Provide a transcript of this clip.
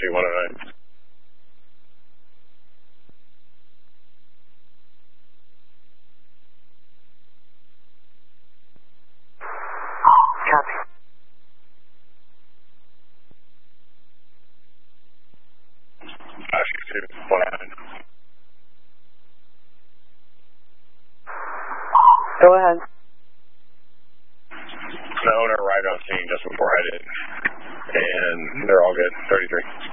109. Copy. Oscar 109. Go ahead. The owner arrived on scene just before I did, and they're all good. 33.